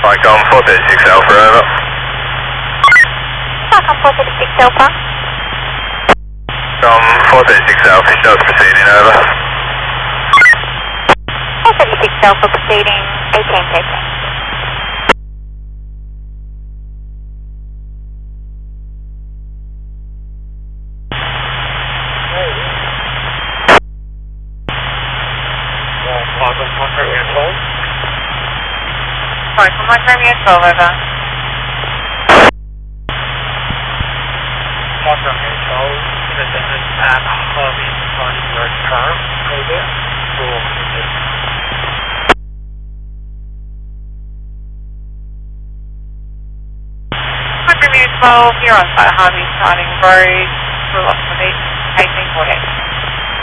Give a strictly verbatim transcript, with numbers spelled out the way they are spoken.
Falcon four thirty-six Alpha, over. Falcon four thirty-six Alpha. Falcon four thirty-six Alpha, shows proceeding, over. four thirty-six Alpha proceeding, eighteen taking. Falcon one Romeo twelve. Falcon one Romeo twelve, over. One Romeo twelve, descendant at Harvey Design Road Car, over. four hundred. one Romeo twelve, you're on site Harvey Starting Road, we're lost for eighteen forty-eight.